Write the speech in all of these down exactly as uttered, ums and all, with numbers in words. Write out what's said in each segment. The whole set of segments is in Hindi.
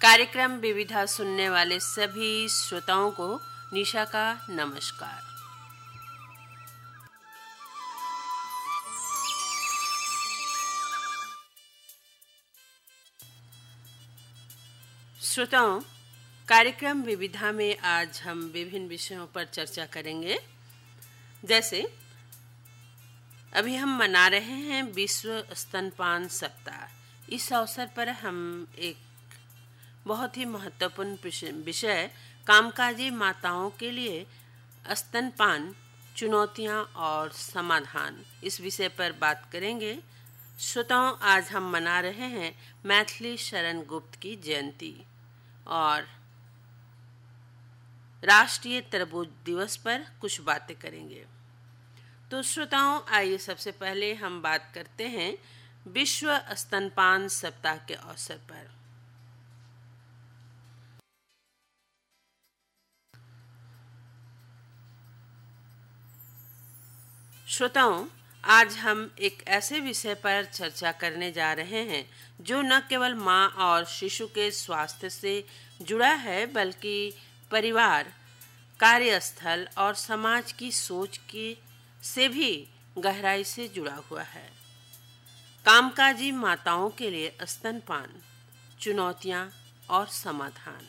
कार्यक्रम विविधा सुनने वाले सभी श्रोताओं को निशा का नमस्कार। श्रोताओं, कार्यक्रम विविधा में आज हम विभिन्न विषयों पर चर्चा करेंगे। जैसे अभी हम मना रहे हैं विश्व स्तनपान सप्ताह। इस अवसर पर हम एक बहुत ही महत्वपूर्ण विषय कामकाजी माताओं के लिए स्तनपान चुनौतियां और समाधान, इस विषय पर बात करेंगे। श्रोताओं, आज हम मना रहे हैं मैथिली शरण गुप्त की जयंती और राष्ट्रीय तरबूज दिवस पर कुछ बातें करेंगे। तो श्रोताओं, आइए सबसे पहले हम बात करते हैं विश्व स्तनपान सप्ताह के अवसर पर। श्रोताओं, आज हम एक ऐसे विषय पर चर्चा करने जा रहे हैं जो न केवल माँ और शिशु के स्वास्थ्य से जुड़ा है, बल्कि परिवार, कार्यस्थल और समाज की सोच की से भी गहराई से जुड़ा हुआ है। कामकाजी माताओं के लिए स्तनपान चुनौतियां और समाधान।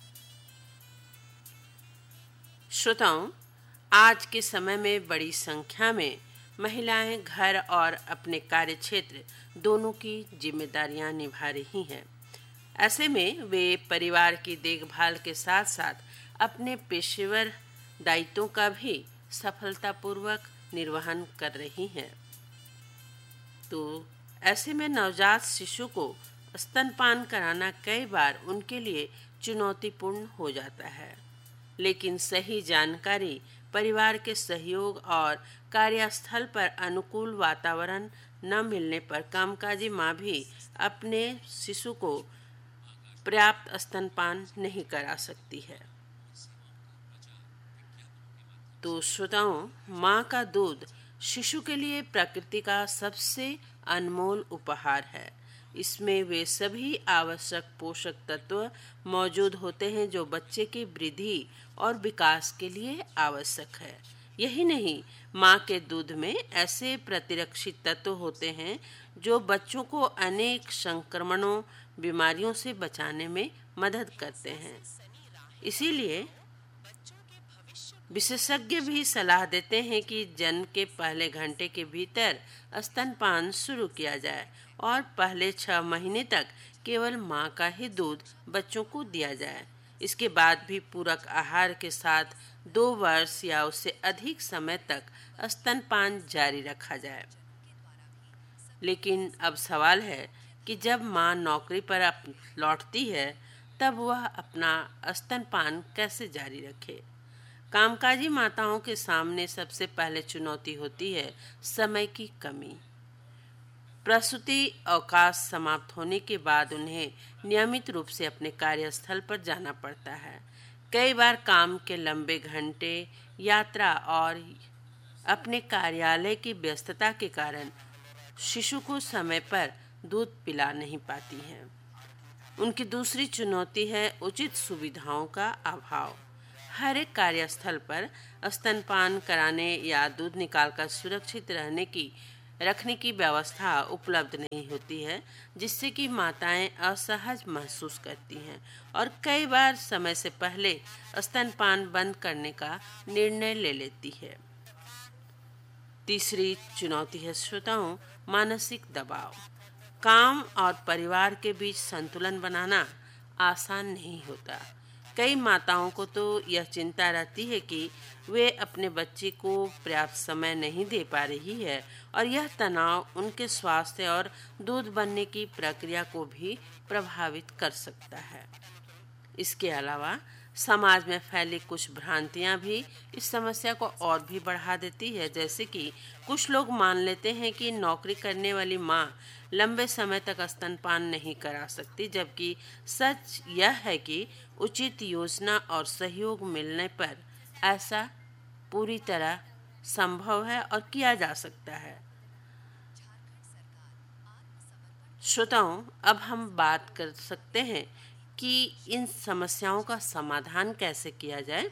श्रोताओं, आज के समय में बड़ी संख्या में महिलाएं घर और अपने कार्य क्षेत्र दोनों की जिम्मेदारियां निभा रही हैं। ऐसे में वे परिवार की देखभाल के साथ साथ अपने पेशेवर दायित्वों का भी सफलतापूर्वक निर्वहन कर रही हैं। तो ऐसे में नवजात शिशु को स्तनपान कराना कई बार उनके लिए चुनौतीपूर्ण हो जाता है, लेकिन सही जानकारी, परिवार के सहयोग और कार्यस्थल पर अनुकूल वातावरण न मिलने पर कामकाजी माँ भी अपने शिशु को पर्याप्त स्तनपान नहीं करा सकती है। तो श्रोताओं, माँ का दूध शिशु के लिए प्रकृति का सबसे अनमोल उपहार है। इसमें वे सभी आवश्यक पोषक तत्व मौजूद होते हैं जो बच्चे की वृद्धि और विकास के लिए आवश्यक है। यही नहीं, माँ के दूध में ऐसे प्रतिरक्षी तत्व होते हैं जो बच्चों को अनेक संक्रमणों, बीमारियों से बचाने में मदद करते हैं। इसीलिए विशेषज्ञ भी सलाह देते हैं कि जन्म के पहले घंटे के भीतर स्तनपान शुरू किया जाए और पहले छह महीने तक केवल माँ का ही दूध बच्चों को दिया जाए। इसके बाद भी पूरक आहार के साथ दो वर्ष या उससे अधिक समय तक स्तनपान जारी रखा जाए। लेकिन अब सवाल है कि जब माँ नौकरी पर लौटती है तब वह अपना स्तनपान कैसे जारी रखे। कामकाजी माताओं के सामने सबसे पहले चुनौती होती है समय की कमी। प्रसूति अवकाश समाप्त होने के बाद उन्हें नियमित रूप से अपने कार्यस्थल पर जाना पड़ता है। कई बार काम के लंबे घंटे, यात्रा और अपने कार्यालय की व्यस्तता के कारण शिशु को समय पर दूध पिला नहीं पाती हैं। उनकी दूसरी चुनौती है उचित सुविधाओं का अभाव। हर एक कार्यस्थल पर स्तनपान कराने या दूध निकालकर सुरक्षित रहने की रखने की व्यवस्था उपलब्ध नहीं होती है, जिससे कि माताएं असहज महसूस करती हैं और कई बार समय से पहले स्तनपान बंद करने का निर्णय ले लेती है। तीसरी चुनौती है श्रोताओं, मानसिक दबाव। काम और परिवार के बीच संतुलन बनाना आसान नहीं होता। कई माताओं को तो यह चिंता रहती है कि वे अपने बच्चे को पर्याप्त समय नहीं दे पा रही है और यह तनाव उनके स्वास्थ्य और दूध बनने की प्रक्रिया को भी प्रभावित कर सकता है। इसके अलावा समाज में फैली कुछ भ्रांतियां भी इस समस्या को और भी बढ़ा देती है। जैसे कि कुछ लोग मान लेते हैं कि नौकरी करने वाली माँ लंबे समय तक स्तनपान नहीं करा सकती, जबकि सच यह है कि उचित योजना और सहयोग मिलने पर ऐसा पूरी तरह संभव है और किया जा सकता है। श्रोताओं, अब हम बात कर सकते हैं कि इन समस्याओं का समाधान कैसे किया जाए।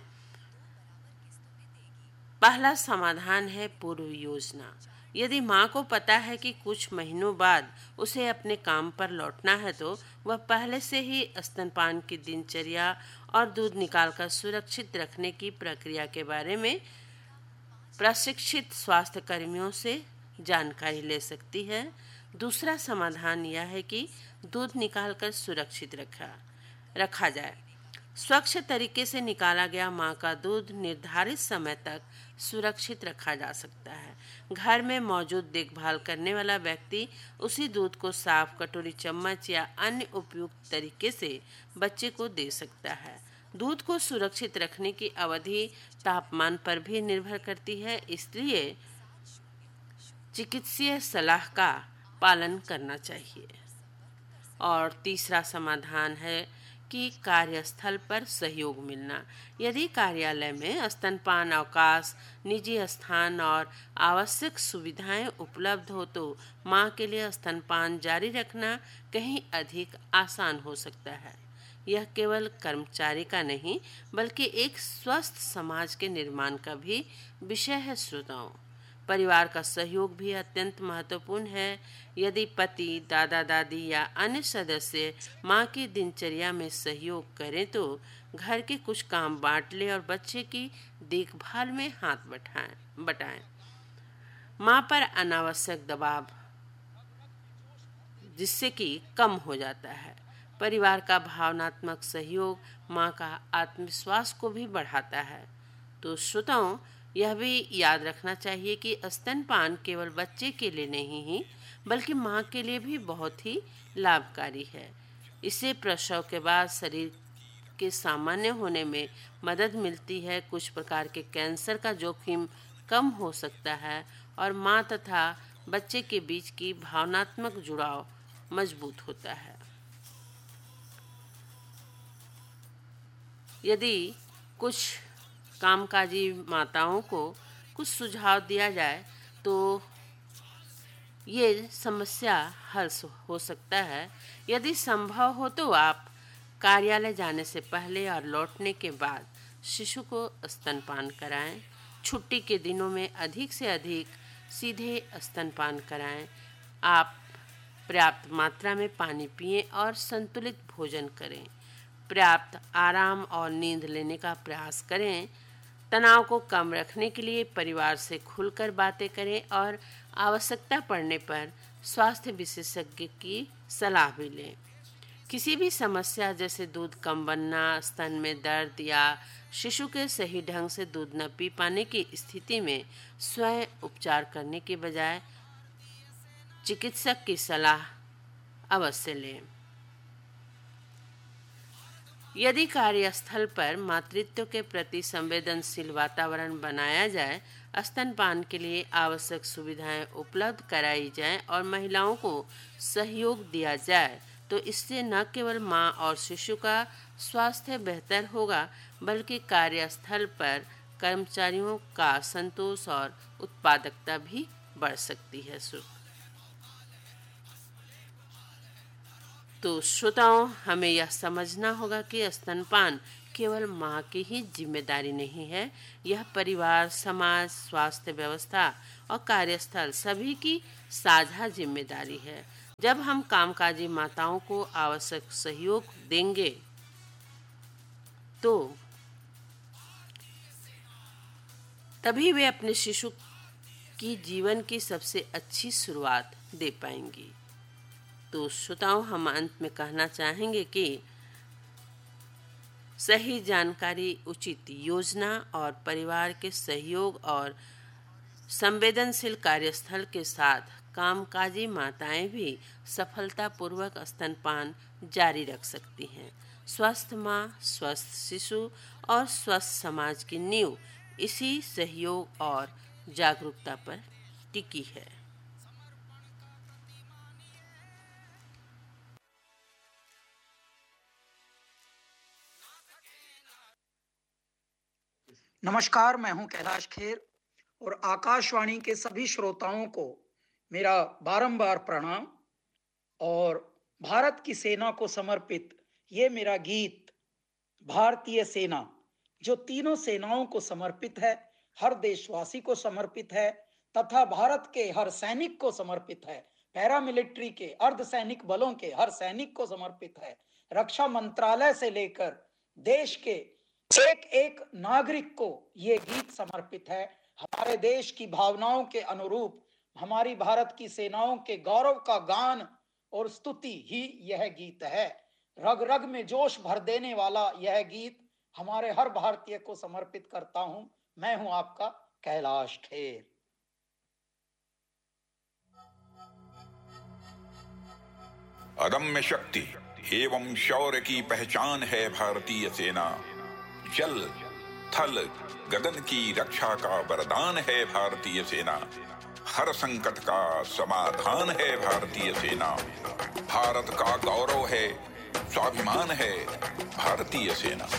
पहला समाधान है पूर्व योजना। यदि माँ को पता है कि कुछ महीनों बाद उसे अपने काम पर लौटना है तो वह पहले से ही स्तनपान की दिनचर्या और दूध निकालकर सुरक्षित रखने की प्रक्रिया के बारे में प्रशिक्षित स्वास्थ्य कर्मियों से जानकारी ले सकती है। दूसरा समाधान यह है कि दूध निकालकर सुरक्षित रखा रखा जाए। स्वच्छ तरीके से निकाला गया माँ का दूध निर्धारित समय तक सुरक्षित रखा जा सकता है। घर में मौजूद देखभाल करने वाला व्यक्ति उसी दूध को साफ कटोरी, चम्मच या अन्य उपयुक्त तरीके से बच्चे को दे सकता है। दूध को सुरक्षित रखने की अवधि तापमान पर भी निर्भर करती है, इसलिए चिकित्सीय सलाह का पालन करना चाहिए। और तीसरा समाधान है कि कार्यस्थल पर सहयोग मिलना। यदि कार्यालय में स्तनपान अवकाश, निजी स्थान और आवश्यक सुविधाएं उपलब्ध हो तो मां के लिए स्तनपान जारी रखना कहीं अधिक आसान हो सकता है। यह केवल कर्मचारी का नहीं बल्कि एक स्वस्थ समाज के निर्माण का भी विषय है। श्रोताओं, परिवार का सहयोग भी अत्यंत महत्वपूर्ण है। यदि पति, दादा दादी या अन्य सदस्य माँ की दिनचर्या में सहयोग करें तो घर के कुछ काम बांट ले और बच्चे की देखभाल में हाथ बटाएं बटाएं माँ पर अनावश्यक दबाव जिससे कि कम हो जाता है। परिवार का भावनात्मक सहयोग माँ का आत्मविश्वास को भी बढ़ाता है। तो श्रोताओं, यह भी याद रखना चाहिए कि स्तनपान केवल बच्चे के लिए नहीं ही बल्कि माँ के लिए भी बहुत ही लाभकारी है। इससे प्रसव के बाद शरीर के सामान्य होने में मदद मिलती है, कुछ प्रकार के कैंसर का जोखिम कम हो सकता है और माँ तथा बच्चे के बीच की भावनात्मक जुड़ाव मजबूत होता है। यदि कुछ कामकाजी माताओं को कुछ सुझाव दिया जाए तो ये समस्या हल हो सकता है। यदि संभव हो तो आप कार्यालय जाने से पहले और लौटने के बाद शिशु को स्तनपान कराएं। छुट्टी के दिनों में अधिक से अधिक सीधे स्तनपान कराएं। आप पर्याप्त मात्रा में पानी पिएं और संतुलित भोजन करें। पर्याप्त आराम और नींद लेने का प्रयास करें। तनाव को कम रखने के लिए परिवार से खुलकर बातें करें और आवश्यकता पड़ने पर स्वास्थ्य विशेषज्ञ की सलाह भी लें। किसी भी समस्या जैसे दूध कम बनना, स्तन में दर्द या शिशु के सही ढंग से दूध न पी पाने की स्थिति में स्वयं उपचार करने के बजाय चिकित्सक की सलाह अवश्य लें। यदि कार्यस्थल पर मातृत्व के प्रति संवेदनशील वातावरण बनाया जाए, स्तनपान के लिए आवश्यक सुविधाएं उपलब्ध कराई जाएं और महिलाओं को सहयोग दिया जाए तो इससे न केवल मां और शिशु का स्वास्थ्य बेहतर होगा बल्कि कार्यस्थल पर कर्मचारियों का संतोष और उत्पादकता भी बढ़ सकती है। तो श्रोताओं, हमें यह समझना होगा कि स्तनपान केवल माँ की ही जिम्मेदारी नहीं है, यह परिवार, समाज, स्वास्थ्य व्यवस्था और कार्यस्थल सभी की साझा जिम्मेदारी है। जब हम कामकाजी माताओं को आवश्यक सहयोग देंगे तो तभी वे अपने शिशु की जीवन की सबसे अच्छी शुरुआत दे पाएंगी। तो श्रोताओं, हम अंत में कहना चाहेंगे कि सही जानकारी, उचित योजना और परिवार के सहयोग और संवेदनशील कार्यस्थल के साथ कामकाजी माताएं भी सफलतापूर्वक स्तनपान जारी रख सकती हैं। स्वस्थ माँ, स्वस्थ शिशु और स्वस्थ समाज की नींव इसी सहयोग और जागरूकता पर टिकी है। नमस्कार, मैं हूं कैलाश खेर और आकाशवाणी के सभी श्रोताओं को मेरा बारंबार प्रणाम और भारत की सेना को समर्पित ये मेरा गीत भारतीय सेना, जो तीनों सेनाओं को समर्पित है, हर देशवासी को समर्पित है तथा भारत के हर सैनिक को समर्पित है, पैरामिलिट्री के, अर्धसैनिक बलों के हर सैनिक को समर्पित है, रक्षा मंत्रालय से लेकर देश के एक एक नागरिक को ये गीत समर्पित है। हमारे देश की भावनाओं के अनुरूप हमारी भारत की सेनाओं के गौरव का गान और स्तुति ही यह गीत है। रग रग में जोश भर देने वाला यह गीत हमारे हर भारतीय को समर्पित करता हूं। मैं हूं आपका कैलाश खेर। अदम्य शक्ति एवं शौर्य की पहचान है भारतीय सेना। जल थल गगन की रक्षा का वरदान है भारतीय सेना। हर संकट का समाधान है भारतीय सेना। भारत का गौरव है, स्वाभिमान है भारतीय सेना।